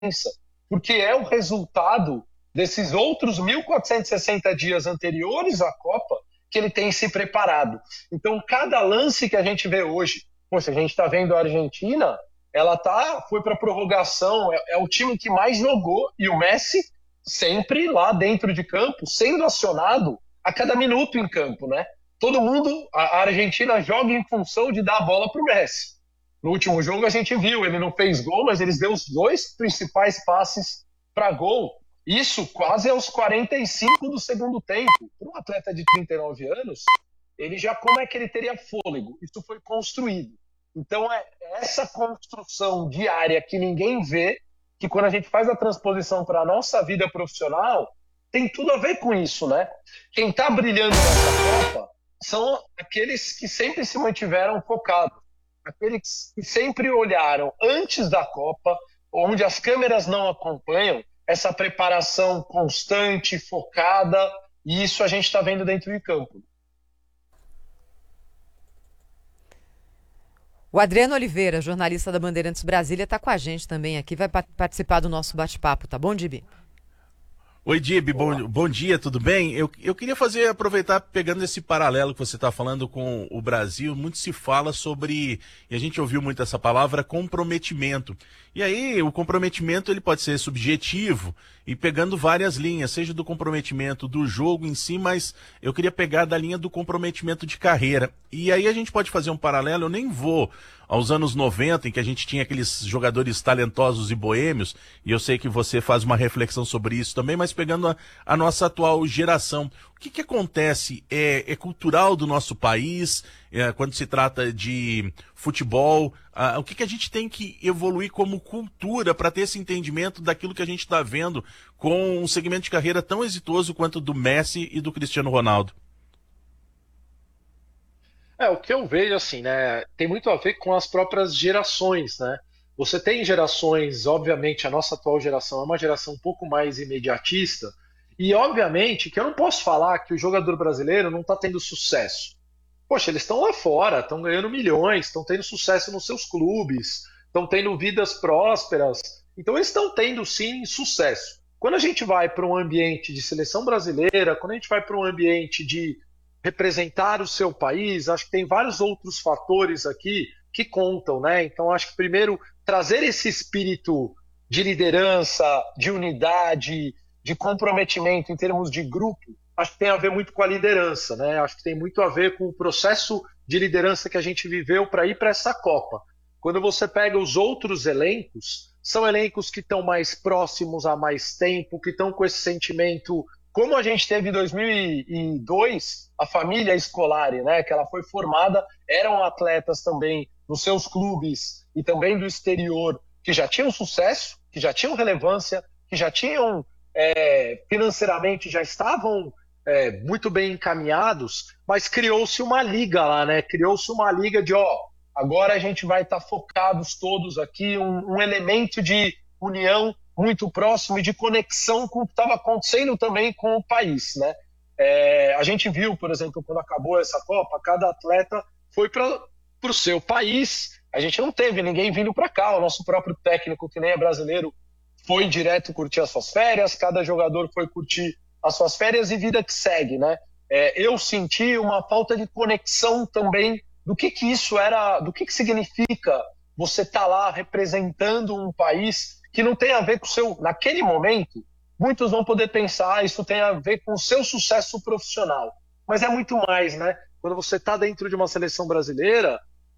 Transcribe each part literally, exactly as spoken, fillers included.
porque é o resultado desses outros mil quatrocentos e sessenta dias anteriores à Copa que ele tem se preparado. Então, cada lance que a gente vê hoje, poxa, a gente está vendo a Argentina, ela tá, foi para prorrogação, é, é o time que mais jogou, e o Messi sempre lá dentro de campo, sendo acionado a cada minuto em campo, né? Todo mundo, a Argentina joga em função de dar a bola para o Messi. No último jogo a gente viu, ele não fez gol, mas eles deu os dois principais passes para gol. Isso quase aos quarenta e cinco do segundo tempo. Para um atleta de trinta e nove anos, ele já, como é que ele teria fôlego? Isso foi construído. Então é essa construção diária que ninguém vê, que quando a gente faz a transposição para a nossa vida profissional, tem tudo a ver com isso, né? Quem está brilhando nessa Copa são aqueles que sempre se mantiveram focados, aqueles que sempre olharam antes da Copa, onde as câmeras não acompanham, essa preparação constante, focada, e isso a gente está vendo dentro de campo. O Adriano Oliveira, jornalista da Bandeirantes Brasília, está com a gente também aqui, vai participar do nosso bate-papo, tá bom, Dibi? Oi, Dib, bom, bom dia, tudo bem? Eu, eu queria fazer, aproveitar, pegando esse paralelo que você está falando com o Brasil, muito se fala sobre, e a gente ouviu muito essa palavra, comprometimento. E aí, o comprometimento ele pode ser subjetivo e pegando várias linhas, seja do comprometimento do jogo em si, mas eu queria pegar da linha do comprometimento de carreira. E aí a gente pode fazer um paralelo, eu nem vou aos anos noventa, em que a gente tinha aqueles jogadores talentosos e boêmios, e eu sei que você faz uma reflexão sobre isso também, mas pegando a, a nossa atual geração, o que que acontece? É, é cultural do nosso país, é, quando se trata de futebol, ah, o que que a gente tem que evoluir como cultura para ter esse entendimento daquilo que a gente está vendo com um segmento de carreira tão exitoso quanto o do Messi e do Cristiano Ronaldo? É, o que eu vejo, assim, né, tem muito a ver com as próprias gerações, né? Você tem gerações, obviamente, a nossa atual geração é uma geração um pouco mais imediatista, e obviamente que eu não posso falar que o jogador brasileiro não está tendo sucesso. Poxa, eles estão lá fora, estão ganhando milhões, estão tendo sucesso nos seus clubes, estão tendo vidas prósperas, então eles estão tendo, sim, sucesso. Quando a gente vai para um ambiente de seleção brasileira, quando a gente vai para um ambiente de representar o seu país, acho que tem vários outros fatores aqui que contam, né? Então acho que primeiro trazer esse espírito de liderança, de unidade, de comprometimento em termos de grupo, acho que tem a ver muito com a liderança, né? Acho que tem muito a ver com o processo de liderança que a gente viveu para ir para essa Copa. Quando você pega os outros elencos, são elencos que estão mais próximos há mais tempo, que estão com esse sentimento. Como a gente teve em dois mil e dois, a família Scolari, né, que ela foi formada, eram atletas também nos seus clubes e também do exterior, que já tinham sucesso, que já tinham relevância, que já tinham, é, financeiramente, já estavam é, muito bem encaminhados, mas criou-se uma liga lá, né? Criou-se uma liga de, ó, agora a gente vai estar tá focados todos aqui, um, um elemento de união muito próximo e de conexão com o que estava acontecendo também com o país, né? É, a gente viu, por exemplo, quando acabou essa Copa, cada atleta foi para o seu país, a gente não teve ninguém vindo para cá, o nosso próprio técnico, que nem é brasileiro, foi direto curtir as suas férias, cada jogador foi curtir as suas férias e vida que segue, né? É, eu senti uma falta de conexão também do que que isso era, do que que significa você estar tá lá representando um país que não tem a ver com o seu, naquele momento, muitos vão poder pensar, ah, isso tem a ver com o seu sucesso profissional. Mas é muito mais, né? Quando você está dentro de uma seleção brasileira,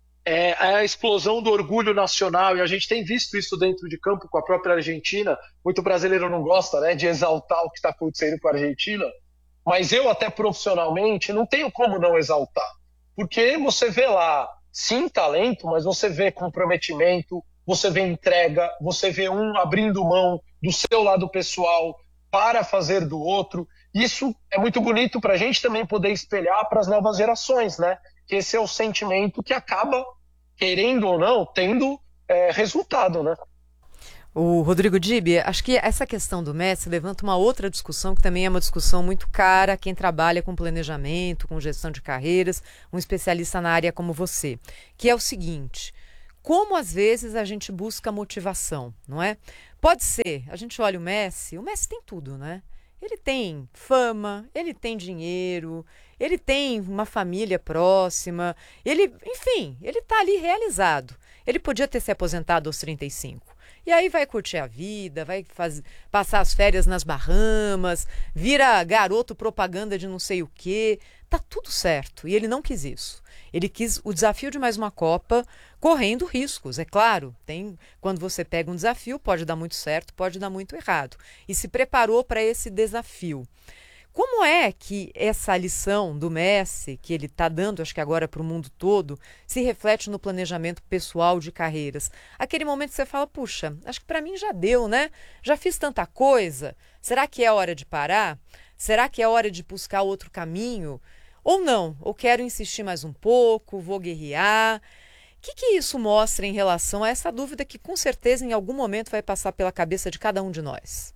é a explosão do orgulho nacional, e a gente tem visto isso dentro de campo com a própria Argentina. Muito brasileiro não gosta, né, de exaltar o que está acontecendo com a Argentina, mas eu até profissionalmente não tenho como não exaltar. Porque você vê lá, sim, talento, mas você vê comprometimento, você vê entrega, você vê um abrindo mão do seu lado pessoal para fazer do outro. Isso é muito bonito para a gente também poder espelhar para as novas gerações, né? Que esse é o sentimento que acaba, querendo ou não, tendo é, resultado, né? O Rodrigo Dibi, acho que essa questão do Messi levanta uma outra discussão, que também é uma discussão muito cara a quem trabalha com planejamento, com gestão de carreiras, um especialista na área como você, que é o seguinte: como às vezes a gente busca motivação, não é? Pode ser, a gente olha o Messi, o Messi tem tudo, né? Ele tem fama, ele tem dinheiro, ele tem uma família próxima, ele, enfim, ele está ali realizado. Ele podia ter se aposentado aos trinta e cinco. E aí vai curtir a vida, vai faz, passar as férias nas Bahamas, vira garoto propaganda de não sei o quê. Tá tudo certo. E ele não quis isso. Ele quis o desafio de mais uma Copa, correndo riscos. É claro, tem, quando você pega um desafio, pode dar muito certo, pode dar muito errado. E se preparou para esse desafio. Como é que essa lição do Messi, que ele está dando, acho que agora para o mundo todo, se reflete no planejamento pessoal de carreiras? Aquele momento que você fala, puxa, acho que para mim já deu, né? Já fiz tanta coisa. Será que é hora de parar? Será que é hora de buscar outro caminho? Ou não? Ou quero insistir mais um pouco, vou guerrear? O que, que isso mostra em relação a essa dúvida que com certeza em algum momento vai passar pela cabeça de cada um de nós?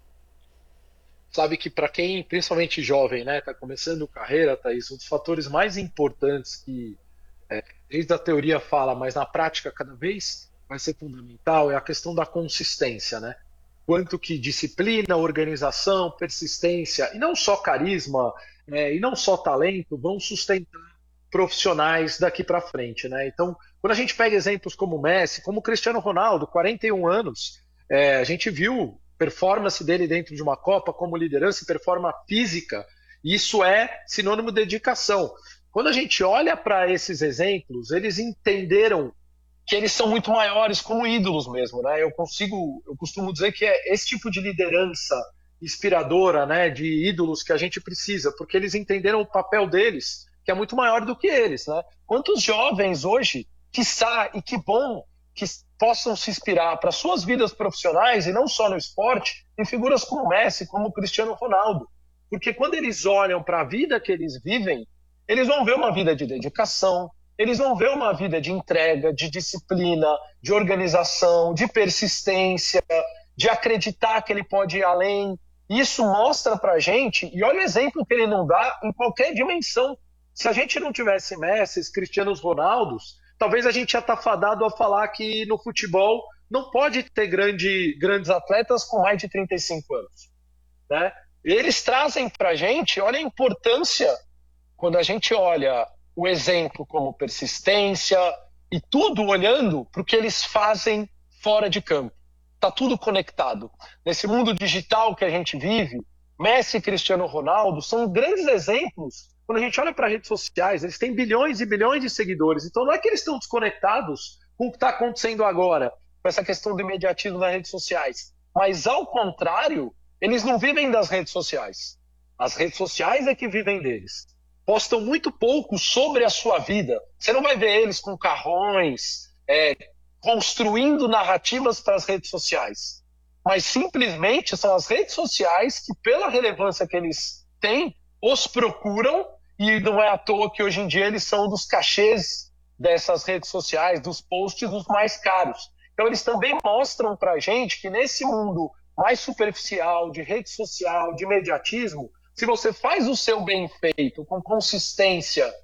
Sabe que para quem, principalmente jovem, né, está começando carreira, Thaís, um dos fatores mais importantes que, é, desde a teoria fala, mas na prática cada vez vai ser fundamental, é a questão da consistência, né? Quanto que disciplina, organização, persistência, e não só carisma, é, e não só talento, vão sustentar profissionais daqui para frente, né? Então, quando a gente pega exemplos como o Messi, como o Cristiano Ronaldo, quarenta e um anos, é, a gente viu performance dele dentro de uma Copa como liderança e performance física, isso é sinônimo de dedicação. Quando a gente olha para esses exemplos, eles entenderam que eles são muito maiores como ídolos mesmo, né? Eu consigo, eu costumo dizer que é esse tipo de liderança inspiradora, né, de ídolos que a gente precisa, porque eles entenderam o papel deles, que é muito maior do que eles, né? Quantos jovens hoje, quiçá, e que bom, que possam se inspirar para suas vidas profissionais, e não só no esporte, em figuras como Messi, como Cristiano Ronaldo. Porque quando eles olham para a vida que eles vivem, eles vão ver uma vida de dedicação, eles vão ver uma vida de entrega, de disciplina, de organização, de persistência, de acreditar que ele pode ir além. Isso mostra para a gente, e olha o exemplo que ele não dá em qualquer dimensão. Se a gente não tivesse Messi, Cristianos Ronaldos, talvez a gente já está fadado a falar que no futebol não pode ter grande, grandes atletas com mais de trinta e cinco anos. Né? Eles trazem para a gente, olha a importância, quando a gente olha o exemplo como persistência e tudo olhando para o que eles fazem fora de campo. Está tudo conectado. Nesse mundo digital que a gente vive, Messi e Cristiano Ronaldo são grandes exemplos. Quando a gente olha para redes sociais, eles têm bilhões e bilhões de seguidores. Então não é que eles estão desconectados com o que está acontecendo agora, com essa questão do imediatismo nas redes sociais. Mas, ao contrário, eles não vivem das redes sociais. As redes sociais é que vivem deles. Postam muito pouco sobre a sua vida. Você não vai ver eles com carrões, é, construindo narrativas para as redes sociais. Mas simplesmente são as redes sociais que, pela relevância que eles têm, os procuram, e não é à toa que hoje em dia eles são dos cachês dessas redes sociais, dos posts, os mais caros. Então eles também mostram para a gente que nesse mundo mais superficial, de rede social, de imediatismo, se você faz o seu bem feito, com consistência,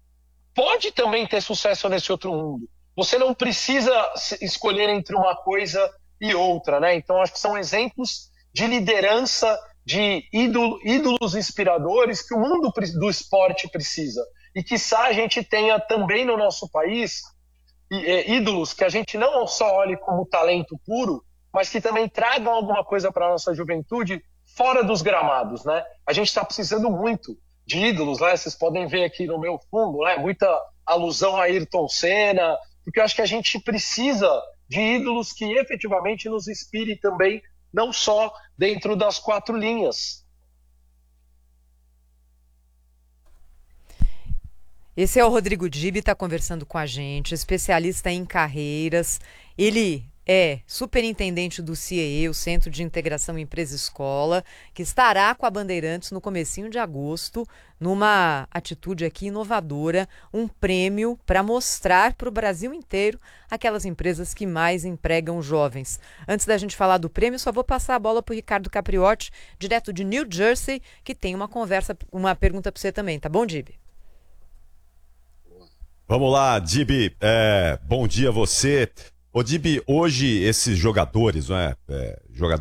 pode também ter sucesso nesse outro mundo. Você não precisa escolher entre uma coisa e outra, né? Então acho que são exemplos de liderança, de ídolo, ídolos inspiradores que o mundo do esporte precisa. E quiçá a gente tenha também no nosso país ídolos que a gente não só olhe como talento puro, mas que também tragam alguma coisa para a nossa juventude fora dos gramados, né? A gente está precisando muito de ídolos, né? Vocês podem ver aqui no meu fundo, né? Muita alusão a Ayrton Senna, porque eu acho que a gente precisa de ídolos que efetivamente nos inspirem também, não só dentro das quatro linhas. Esse é o Rodrigo Dibby, está conversando com a gente, especialista em carreiras. Ele é superintendente do C I E, o Centro de Integração Empresa-Escola, que estará com a Bandeirantes no comecinho de agosto, numa atitude aqui inovadora, um prêmio para mostrar para o Brasil inteiro aquelas empresas que mais empregam jovens. Antes da gente falar do prêmio, só vou passar a bola para o Ricardo Capriotti, direto de New Jersey, que tem uma conversa, uma pergunta para você também, tá bom, Dibby? Vamos lá, Dibby, é, bom dia a você. Ô, Dib, hoje esses jogadores, não é? é jogadores